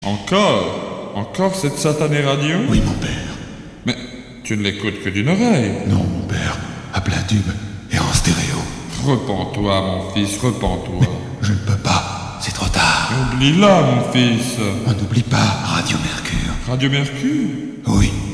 Encore? Encore cette satanée radio? Oui, mon père. Mais tu ne l'écoutes que d'une oreille. Non, mon père. À plein tube et en stéréo. Repens-toi, mon fils, repens-toi. Je ne peux pas. C'est trop tard. Oublie-la, mon fils. On n'oublie pas Radio Mercure. Radio Mercure? Oui.